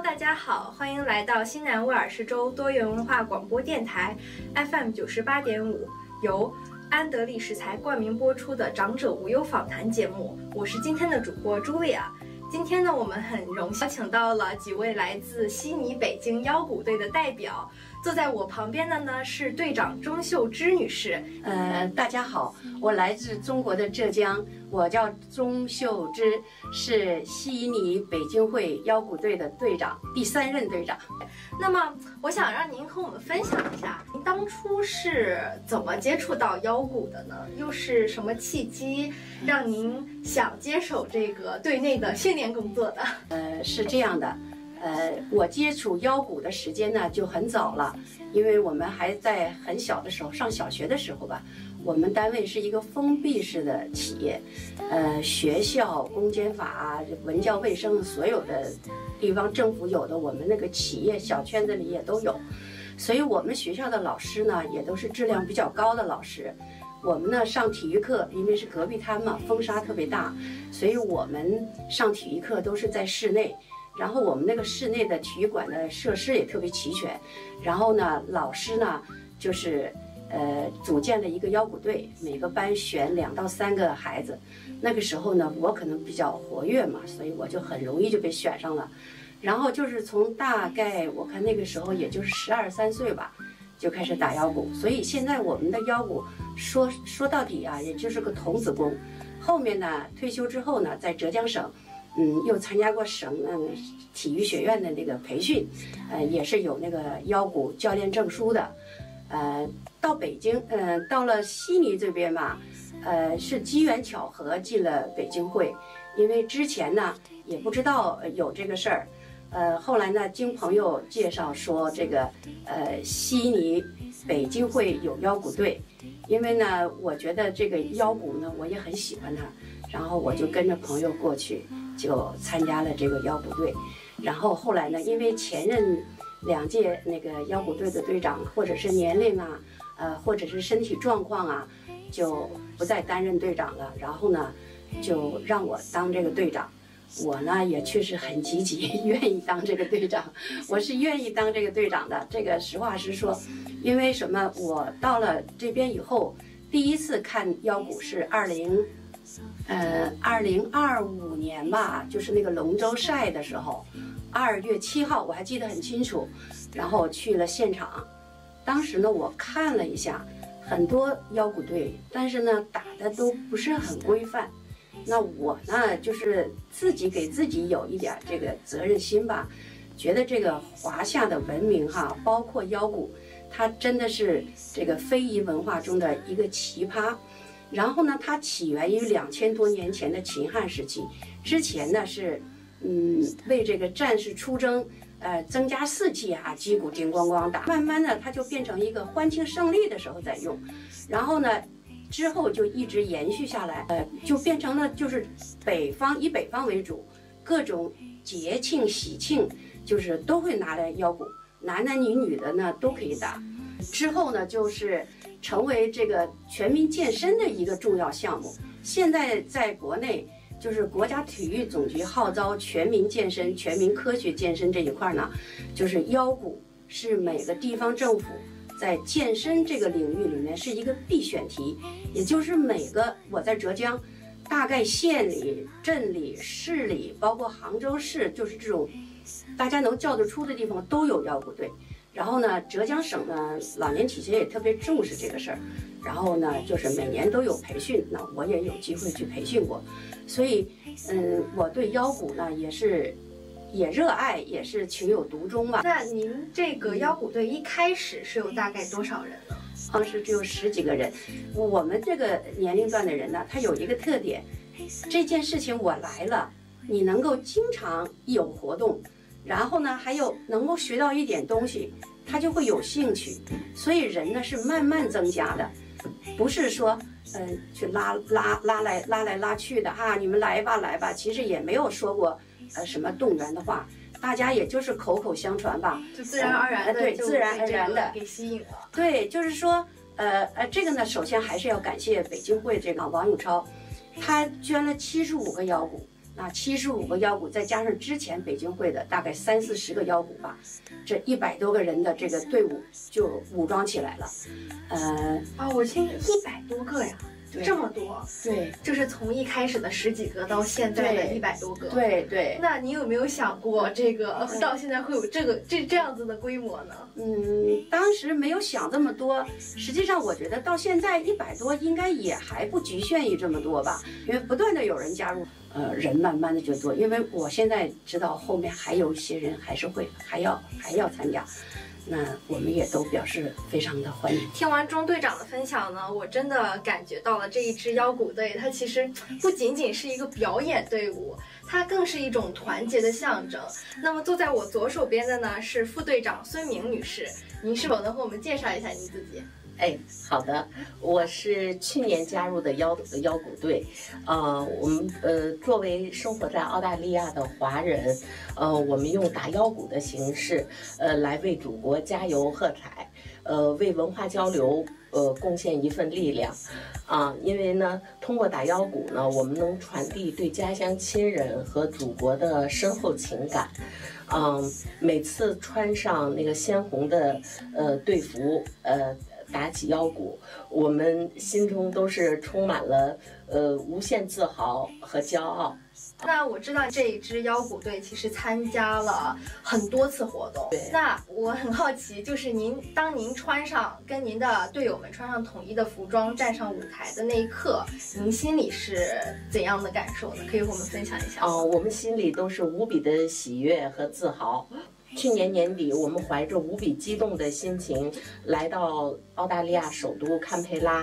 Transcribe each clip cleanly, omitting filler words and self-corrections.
大家好，欢迎来到新南威尔士州多元文化广播电台 FM 98.5，由安德利食材冠名播出的长者无忧访谈节目。我是今天的主播朱莉亚。今天呢，我们很荣幸请到了几位来自悉尼、北京腰鼓队的代表。坐在我旁边的呢是队长钟秀芝女士。 大家好，我来自中国的浙江，我叫钟秀芝，是悉尼北京会腰鼓队的队长，第3任队长。 那么，我想让您和我们分享一下，您当初是怎么接触到腰鼓的呢？又是什么契机让您想接手这个队内的训练工作的？ 是这样的。我接触腰鼓的时间呢就很早了，因为我们还在很小的时候，上小学的时候吧，我们单位是一个封闭式的企业，学校、公检法、文教卫生所有的地方政府有的，我们那个企业小圈子里也都有，所以我们学校的老师呢也都是质量比较高的老师。我们呢上体育课，因为是隔壁滩嘛，风沙特别大，所以我们上体育课都是在室内。然后我们那个室内的体育馆的设施也特别齐全，然后呢，老师呢就是组建了一个腰鼓队，每个班选2到3个孩子。那个时候呢，我可能比较活跃嘛，所以我就很容易就被选上了。然后就是从大概我看那个时候也就是12、13岁吧，就开始打腰鼓。所以现在我们的腰鼓说到底啊，也就是个童子功。后面呢，退休之后呢，在浙江省。又参加过省体育学院的那个培训，也是有那个腰鼓教练证书的。到北京，到了悉尼这边吧，是机缘巧合进了北京会，因为之前呢也不知道有这个事儿，后来呢经朋友介绍说这个悉尼北京会有腰鼓队，因为呢我觉得这个腰鼓呢我也很喜欢它，然后我就跟着朋友过去。就参加了这个腰鼓队，然后后来呢，因为前任2届那个腰鼓队的队长，或者是年龄啊，或者是身体状况啊，就不再担任队长了。然后呢，就让我当这个队长。我呢也确实很积极，愿意当这个队长。我是愿意当这个队长的。这个实话实说，因为什么？我到了这边以后，第一次看腰鼓是2025年吧，就是那个龙舟赛的时候，2月7号我还记得很清楚，然后去了现场。当时呢，我看了一下很多腰鼓队，但是呢打的都不是很规范。那我呢就是自己给自己有一点这个责任心吧，觉得这个华夏的文明哈，包括腰鼓，它真的是这个非遗文化中的一个奇葩。然后呢，它起源于2000多年前的秦汉时期，之前呢是，为这个战士出征，增加士气啊，击鼓叮咣咣打。慢慢的，它就变成一个欢庆胜利的时候在用，然后呢，之后就一直延续下来，就变成了就是以北方为主，各种节庆喜庆就是都会拿来腰鼓，男男女女的呢都可以打。之后呢，就是成为这个全民健身的一个重要项目。现在在国内，就是国家体育总局号召全民健身、全民科学健身这一块呢，就是腰鼓是每个地方政府在健身这个领域里面是一个必选题，也就是我在浙江，大概县里、镇里、市里，包括杭州市，就是这种大家能叫得出的地方都有腰鼓队。然后呢，浙江省呢老年体协也特别重视这个事儿，然后呢就是每年都有培训，那我也有机会去培训过，所以我对腰鼓呢也热爱，也是情有独钟吧。 那您这个腰鼓队一开始是有大概多少人呢？ 当时只有10几个人。我们这个年龄段的人呢，他有一个特点，这件事情我来了，你能够经常有活动。然后呢，还有能够学到一点东西，他就会有兴趣。所以人呢是慢慢增加的，不是说去拉来拉去的哈，你们来吧。其实也没有说过什么动员的话，大家也就是口口相传吧， 就自然而然的， 对，自然而然的给吸引了。 对，就是说这个呢，首先还是要感谢北京会这个王永超，他捐了75个腰鼓。 那75个腰鼓，再加上之前北京会的大概30-40个腰鼓吧，这100多个人的这个队伍就武装起来了。 我听100多个呀。这么多， 对， 就是从一开始的10几个到现在的100多个， 对对。 那你有没有想过，这个到现在会有这样子的规模呢？ 当时没有想这么多。实际上，我觉得到现在100多应该也还不局限于这么多吧，因为不断的有人加入，人慢慢的就多。因为我现在知道后面还有一些人还要参加。那我们也都表示非常的欢迎。 听完钟队长的分享呢，我真的感觉到了这一支腰鼓队，它其实不仅仅是一个表演队伍，它更是一种团结的象征。那么坐在我左手边的呢是副队长孙明女士，您是否能和我们介绍一下您自己？ 好的，我是去年加入的腰鼓队，我们作为生活在澳大利亚的华人，我们用打腰鼓的形式，来为祖国加油喝彩，为文化交流贡献一份力量，因为呢，通过打腰鼓呢，我们能传递对家乡亲人和祖国的深厚情感。每次穿上那个鲜红的队服，打起腰鼓，我们心中都是充满了无限自豪和骄傲。 那我知道这一支腰鼓队其实参加了很多次活动，那我很好奇，就是当您跟您的队友们穿上统一的服装站上舞台的那一刻，您心里是怎样的感受呢？可以和我们分享一下吗？ 我们心里都是无比的喜悦和自豪。去年年底，我们怀着无比激动的心情来到澳大利亚首都堪培拉，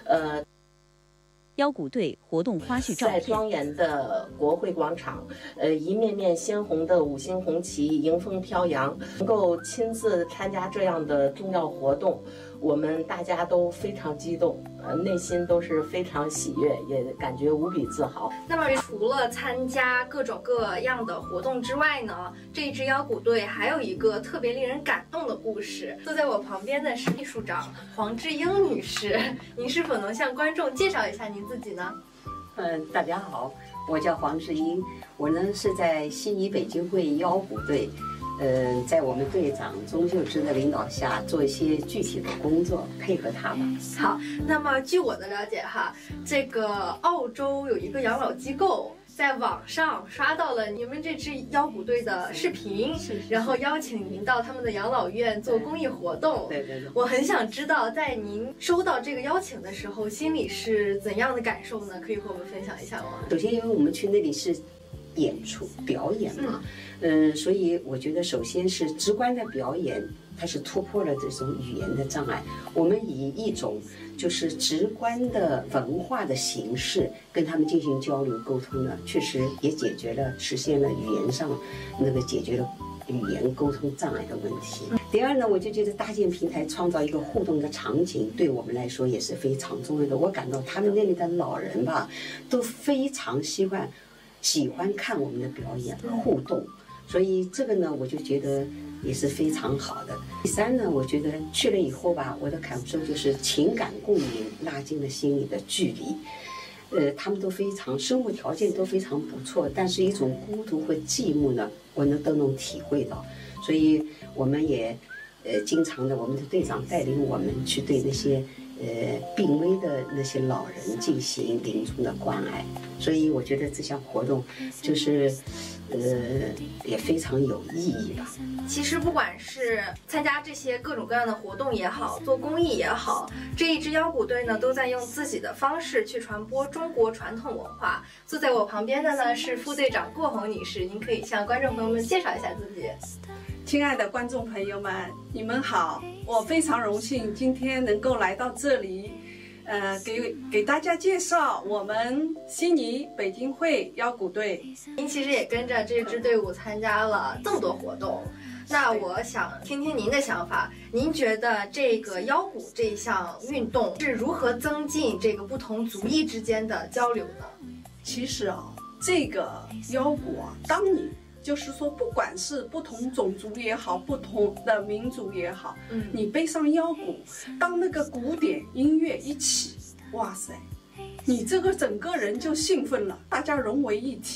腰鼓队活动花絮照片， 在庄严的国会广场，一面面鲜红的5星红旗迎风飘扬，能够亲自参加这样的重要活动，我们大家都非常激动，内心都是非常喜悦，也感觉无比自豪。 那么除了参加各种各样的活动之外呢，这一支腰鼓队还有一个特别令人感动的故事。坐在我旁边的是秘书长黄志英女士，您是否能向观众介绍一下您自己呢？ 大家好，我叫黄志英，我呢是在悉尼北京会腰鼓队。在我们队长钟秀芝的领导下，做一些具体的工作，配合他吧。 好，那么据我的了解哈，这个澳洲有一个养老机构在网上刷到了你们这支腰鼓队的视频，然后邀请您到他们的养老院做公益活动。 对对对。 我很想知道，在您收到这个邀请的时候，心里是怎样的感受呢？可以和我们分享一下吗？ 首先，因为我们去那里是演出表演嘛。所以我觉得首先是直观的表演，它是突破了这种语言的障碍。我们以一种就是直观的文化的形式跟他们进行交流沟通呢，确实也实现了语言上解决了语言沟通障碍的问题。第二呢，我就觉得搭建平台创造一个互动的场景，对我们来说也是非常重要的。我感到他们那里的老人吧，都非常喜欢看我们的表演互动。所以这个呢，我就觉得也是非常好的。第三呢，我觉得去了以后吧，我的感受就是情感共鸣拉近了心理的距离。他们都非常生活条件都非常不错，但是一种孤独和寂寞呢，我都能体会到。所以我们也经常的，我们的队长带领我们去对那些病危的那些老人进行临终的关爱。所以我觉得这项活动就是也非常有意义吧。 其实不管是参加这些各种各样的活动也好，做公益也好，这一支腰鼓队呢都在用自己的方式去传播中国传统文化。坐在我旁边的呢是副队长郭红女士，您可以向观众朋友们介绍一下自己。 亲爱的观众朋友们，你们好，我非常荣幸今天能够来到这里，给大家介绍我们悉尼北京会腰鼓队。 您其实也跟着这支队伍参加了这么多活动，那我想听听您的想法。您觉得这个腰鼓这一项运动是如何增进这个不同族裔之间的交流呢？ 其实这个腰鼓当你就是说，不管是不同种族也好，不同的民族也好，你背上腰鼓，当那个古典音乐一起，哇塞，你这个整个人就兴奋了，大家融为一体了。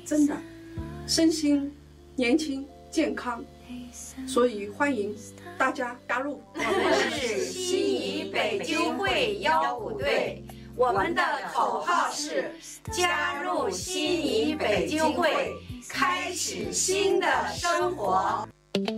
真的身心年轻健康，所以欢迎大家加入。 我们是西仪北京会腰鼓队，我们的口号是加入西仪北京会，开始新的生活。